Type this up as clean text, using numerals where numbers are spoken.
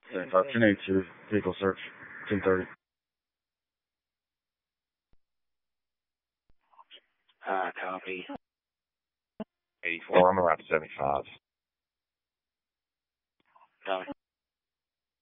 75, 1082, vehicle search, 1030. Copy. 84, I'm around 75. Copy.